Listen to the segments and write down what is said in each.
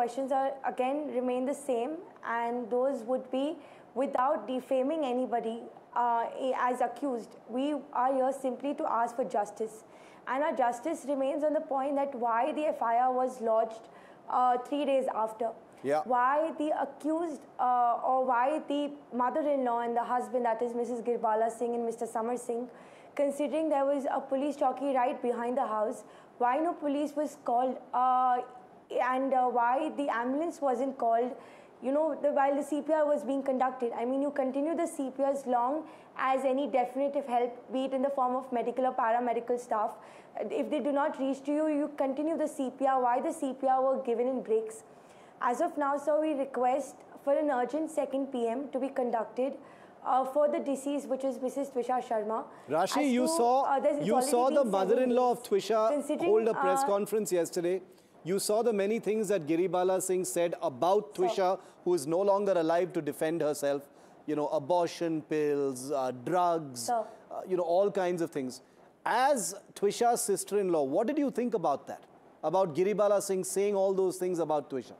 questions are again remain the same, and those would be, without defaming anybody as accused, we are here simply to ask for justice. And our justice remains on the point that why the FIR was lodged 3 days after. Yeah. Why the accused or why the mother-in-law and the husband, that is Mrs. Girbala Singh and Mr. Samar Singh, considering there was a police chowki right behind the house, why no police was called and why the ambulance wasn't called, you know, while the CPR was being conducted. I mean, you continue the CPR as long as any definitive help, be it in the form of medical or paramedical staff. If they do not reach to you, you continue the CPR. Why the CPR were given in breaks? As of now, sir, we request for an urgent second PM to be conducted for the deceased, which is Mrs. Twisha Sharma. Rashi, you saw the mother-in-law of Twisha hold a press conference yesterday. You saw the many things that Giribala Singh said about Twisha, who is no longer alive to defend herself. You know, abortion pills, drugs, you know, all kinds of things. As Twisha's sister-in-law, what did you think about that? About Giribala Singh saying all those things about Twisha?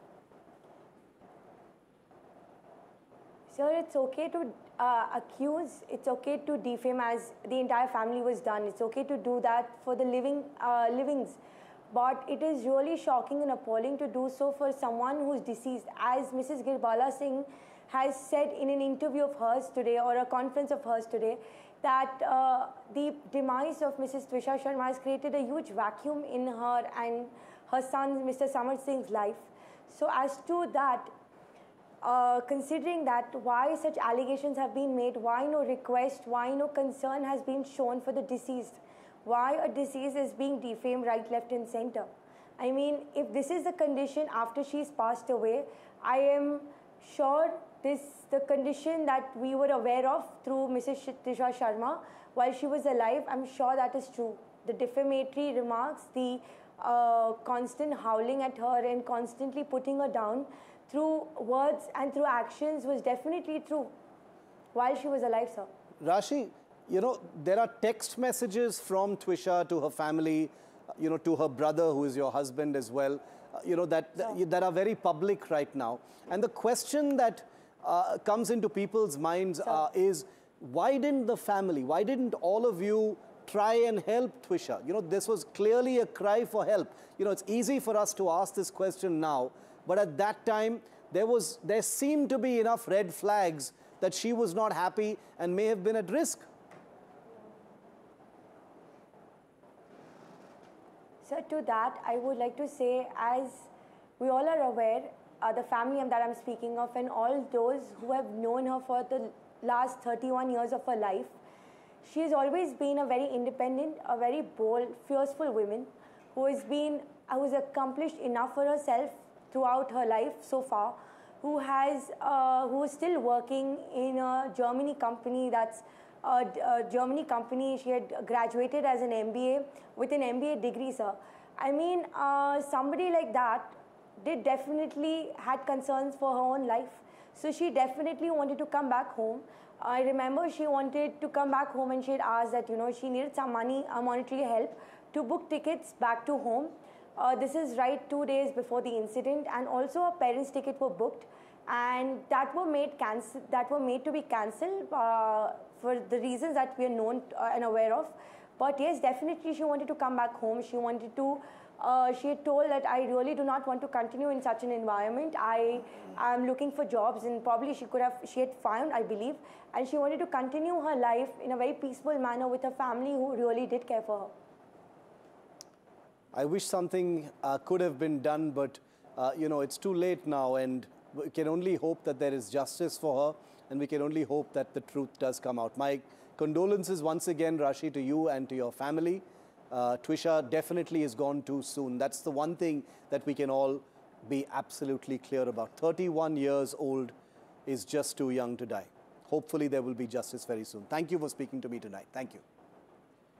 Sir, it's okay to accuse, it's okay to defame as the entire family was done. It's okay to do that for the livings. But it is really shocking and appalling to do so for someone who's deceased. As Mrs. Girbala Singh has said in an interview of hers today, or a conference of hers today, that the demise of Mrs. Twisha Sharma has created a huge vacuum in her and her son, Mr. Samar Singh's life. So as to that, considering that, why such allegations have been made, why no request, why no concern has been shown for the deceased? Why a deceased is being defamed right, left and center? I mean, if this is the condition after she's passed away, I am sure the condition that we were aware of through Mrs. Twisha Sharma while she was alive, I'm sure that is true. The defamatory remarks, the constant howling at her and constantly putting her down through words and through actions was definitely true while she was alive, sir. Rashi, you know, there are text messages from Twisha to her family, you know, to her brother, who is your husband as well, you know, that are very public right now. And the question that comes into people's minds is, why didn't the family, why didn't all of you try and help Twisha? You know, this was clearly a cry for help. You know, it's easy for us to ask this question now, but at that time, there seemed to be enough red flags that she was not happy and may have been at risk. So to that, I would like to say, as we all are aware, the family that I'm speaking of and all those who have known her for the last 31 years of her life, she has always been a very independent, a very bold, fearful woman who has accomplished enough for herself throughout her life so far, who is still working in a Germany company that's a Germany company. She had graduated as an MBA with an MBA degree, sir. I mean, somebody like that did definitely had concerns for her own life. So she definitely wanted to come back home. I remember she wanted to come back home and she had asked that, you know, she needed some money, monetary help to book tickets back to home. This is right 2 days before the incident, and also her parents' tickets were booked, and that were made to be cancelled for the reasons that we are known and aware of. But yes, definitely she wanted to come back home. She wanted to. She had told that I really do not want to continue in such an environment. I am looking for jobs, and probably she had found, I believe, and she wanted to continue her life in a very peaceful manner with her family who really did care for her. I wish something could have been done, but you know, it's too late now, and we can only hope that there is justice for her, and we can only hope that the truth does come out. My condolences once again, Rashi, to you and to your family. Twisha definitely is gone too soon. That's the one thing that we can all be absolutely clear about. 31 years old is just too young to die. Hopefully there will be justice very soon. Thank you for speaking to me tonight. Thank you.